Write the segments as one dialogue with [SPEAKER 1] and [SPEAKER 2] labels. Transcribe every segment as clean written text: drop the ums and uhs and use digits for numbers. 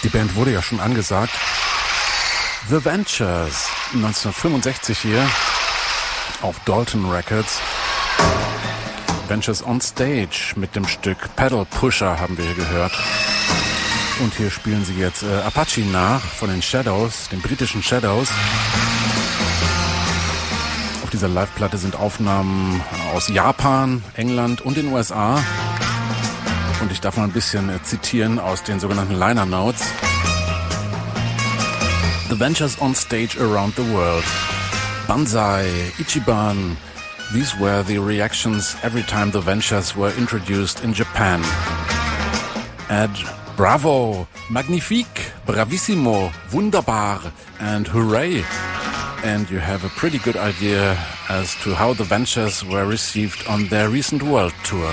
[SPEAKER 1] Die Band wurde ja schon angesagt. The Ventures, 1965 hier auf Dalton Records. Ventures on Stage mit dem Stück Pedal Pusher haben wir hier gehört. Und hier spielen sie jetzt Apache nach von den Shadows, den britischen Shadows. Auf dieser Live-Platte sind Aufnahmen aus Japan, England und den USA. Und ich darf mal ein bisschen zitieren aus den sogenannten Liner Notes. The Ventures on Stage around the world. Banzai, Ichiban. These were the reactions every time the Ventures were introduced in Japan. Add bravo, magnifique, bravissimo, wunderbar and hooray. And you have a pretty good idea as to how the Ventures were received on their recent world tour.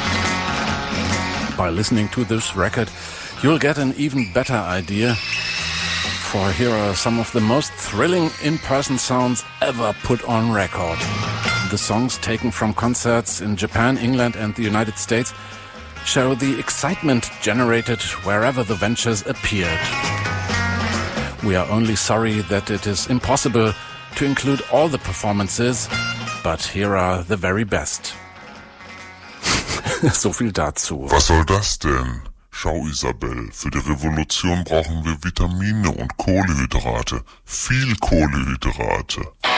[SPEAKER 1] By listening to this record, you'll get an even better idea, for here are some of the most thrilling in-person sounds ever put on record. The songs taken from concerts in Japan, England and the United States show the excitement generated wherever the Ventures appeared. We are only sorry that it is impossible to include all the performances, but here are the very best. So viel dazu.
[SPEAKER 2] Was soll das denn? Schau, Isabel, für die Revolution brauchen wir Vitamine und Kohlenhydrate. Viel Kohlenhydrate.